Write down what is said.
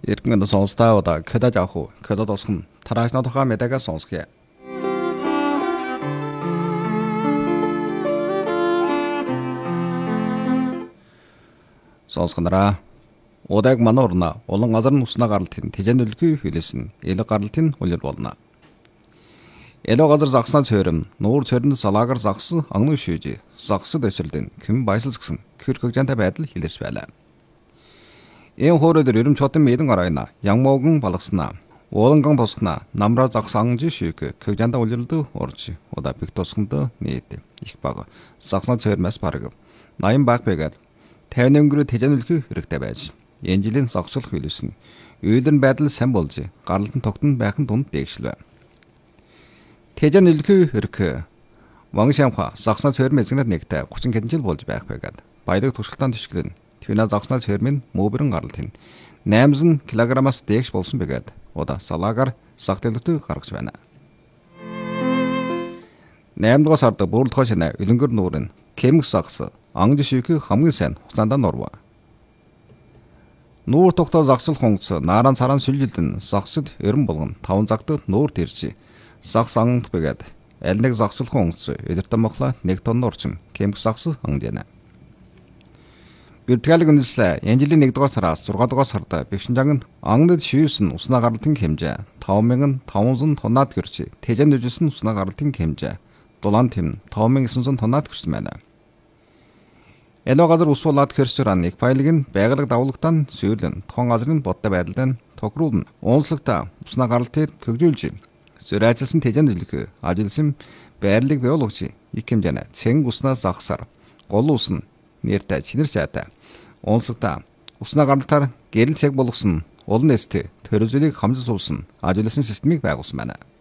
Иргэн сонсдаа кэдэж авах уу? Кэдэж осхон тараашна тухай мэдэгээ сонсгоё. Сонсгонараа. Удаг мануурна улан газар нь уснаа гаралтын тэжээнэлгүй хилэсэн эл гаралтын улир болно. Эло газар загснаа цөөрөм нуур цорны салаагаар загсан ангны шүүж загсад өсрөлдөн хэн баясалс гэсэн хөргөгжантай байдал хилэрс байлаа. Ийм хооройдор ерөм чотын мэдэн арайна янмоогон балгаснаа ууланган тосгона намраа загсан анжи шүүг хөгжантай улирлд орж удаа биг тосгонд нийт их бага загснаа цөөрмэс бараг 80 баг байгаад 50 өнгөрөө тэжээнэлгүй хэрэгтэй байж энэ жилийн загсуулах хилэсэн үйлэн байдал сайн болж гаралтан тогтон байхын дунд дээгшлээ. Тэжээнэлгүй хэрэг Вангшамха загснаа цөөрм эзэгнэд нэгтэй 30 хэдэн жил болж байх байгаад баялаг туршилтаан төшгөлн Твина загснаа цөөрмийн мөбөрөн гаралтын 800 кг-аас дээш болсон байгаад удаа салаагаар сах дэлгүүр гаргаж байна. 8 дугаар сард бүрэлдэхүүн шинэ өлөнгөр нуурын кемг сагс ангж шийх хамгийн сайн хугацаанд норвоо. Нуур тогтоо загсал хонгоц нааран царан сүлжилдэн загсад ерөн болгон 5 загтад нуур тэрж загс ангд байгаад аль нэг загсал хонгоц эдэртэн мохла 1 тонн орчим кемг сагс ангжана. Биртгэлэг үндэслэ энэ жилийн 1 дугаар сараас 6 дугаар сард Бэгшинжанг ангад шийсэн уснаа гаралтын хэмжээ 5500 тоннад гэрч тэжээнд үжилсэн уснаа гаралтын хэмжээ дулаан тэм 5900 тоннад гэрсэн байна. Эло газар ус болоод хөрсөран нэг файлыг нь байгалаг давлагтан сүйрлэн тухайн газрын бодтой байдалд тохируулна. Уунслагта уснаа гаралтыг хөгжүүлж зөр ажилласан тэжээнд үлэх ажилласан байрлалыг биологч их хэмжээний цэнг уснаа загсаар гол ус нь нэртэй чинэр сайтай уунслагта уснаа гаралтаар гэрэл цаг болгосон улан эст төрөзөлийг хамжиж суулсан ажилласан системийг байгуулсан байна.